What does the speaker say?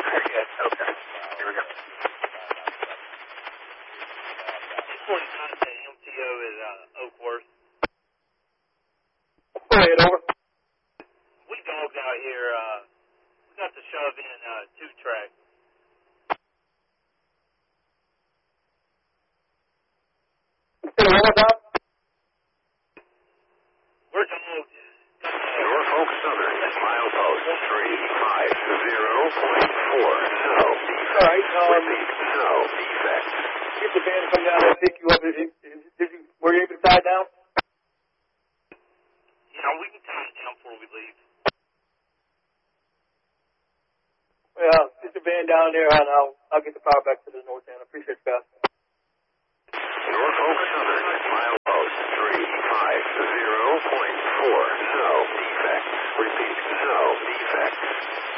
Okay. Here we go. Point contact MTO is Oakworth. Go ahead, over. We dogs out here, we got to shove in 2-track. We're dogs. Norfolk Southern, milepost 350.4. No defects. All right. Repeat, no defects. Get the van to come down and pick you up. Were you able to tie it down? Yeah, we can tie it down before we leave. Well, get the van down there, and I'll get the power back to the north end. I appreciate it, guys. Norfolk Southern, milepost 350.4. No defects. Repeat, no defects.